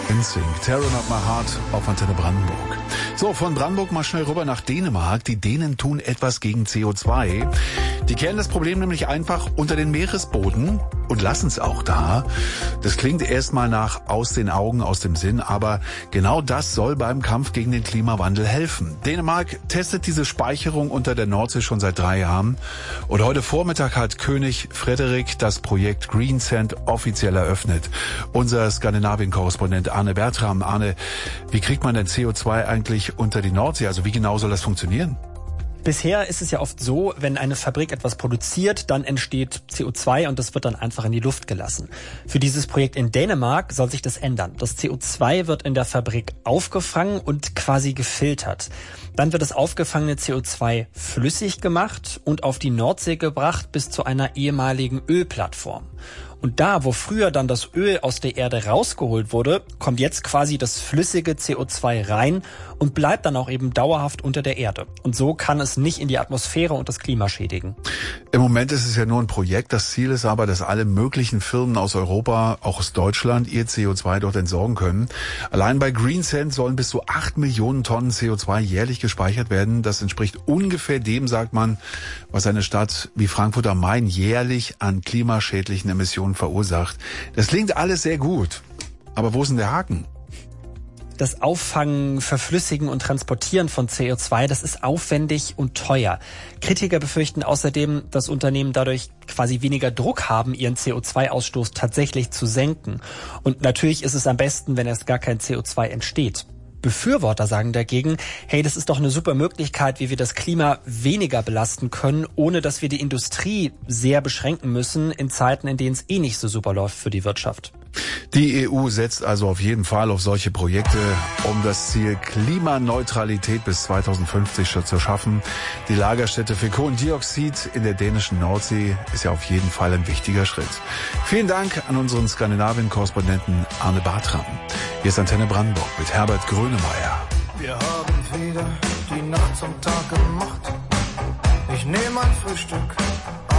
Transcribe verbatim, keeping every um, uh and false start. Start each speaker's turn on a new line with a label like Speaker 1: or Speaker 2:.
Speaker 1: N Sync, Tearing Up My Heart auf Antenne Brandenburg. So, von Brandenburg mal schnell rüber nach Dänemark. Die Dänen tun etwas gegen C O zwei. Die kehren das Problem nämlich einfach unter den Meeresboden und lassen es auch da. Das klingt erstmal nach aus den Augen, aus dem Sinn, aber genau das soll beim Kampf gegen den Klimawandel helfen. Dänemark testet diese Speicherung unter der Nordsee schon seit drei Jahren. Und heute Vormittag hat König Frederik das Projekt Greensand offiziell eröffnet. Unser Skandinavien-Korrespondent Arne Bertram. Arne, wie kriegt man denn C O zwei eigentlich unter die Nordsee? Also wie genau soll das funktionieren?
Speaker 2: Bisher ist es ja oft so, wenn eine Fabrik etwas produziert, dann entsteht C O zwei und das wird dann einfach in die Luft gelassen. Für dieses Projekt in Dänemark soll sich das ändern. Das C O zwei wird in der Fabrik aufgefangen und quasi gefiltert. Dann wird das aufgefangene C O zwei flüssig gemacht und auf die Nordsee gebracht bis zu einer ehemaligen Ölplattform. Und da, wo früher dann das Öl aus der Erde rausgeholt wurde, kommt jetzt quasi das flüssige C O zwei rein und bleibt dann auch eben dauerhaft unter der Erde. Und so kann es nicht in die Atmosphäre und das Klima schädigen.
Speaker 1: Im Moment ist es ja nur ein Projekt. Das Ziel ist aber, dass alle möglichen Firmen aus Europa, auch aus Deutschland, ihr C O zwei dort entsorgen können. Allein bei Greensand sollen bis zu acht Millionen Tonnen C O zwei jährlich gespeichert werden. Das entspricht ungefähr dem, sagt man, was eine Stadt wie Frankfurt am Main jährlich an klimaschädlichen Emissionen verursacht. Das klingt alles sehr gut. Aber wo ist denn der Haken?
Speaker 2: Das Auffangen, Verflüssigen und Transportieren von C O zwei, das ist aufwendig und teuer. Kritiker befürchten außerdem, dass Unternehmen dadurch quasi weniger Druck haben, ihren C O zwei Ausstoß tatsächlich zu senken. Und natürlich ist es am besten, wenn erst gar kein C O zwei entsteht. Befürworter sagen dagegen, hey, das ist doch eine super Möglichkeit, wie wir das Klima weniger belasten können, ohne dass wir die Industrie sehr beschränken müssen in Zeiten, in denen es eh nicht so super läuft für die Wirtschaft.
Speaker 1: Die E U setzt also auf jeden Fall auf solche Projekte, um das Ziel Klimaneutralität bis zweitausendfünfzig zu schaffen. Die Lagerstätte für Kohlendioxid in der dänischen Nordsee ist ja auf jeden Fall ein wichtiger Schritt. Vielen Dank an unseren Skandinavien-Korrespondenten Arne Bertram. Hier ist Antenne Brandenburg mit Herbert Grönemeyer.
Speaker 3: Wir haben wieder die Nacht zum Tag gemacht. Ich nehme ein Frühstück